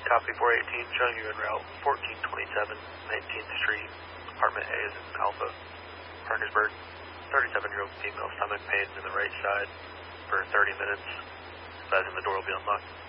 Copy 418, showing you en route 1427, 19th Street, Apartment A is in Alpha, Parkersburg. 37-year-old female stomach pains in the right side for 30 minutes. Advising the door will be unlocked.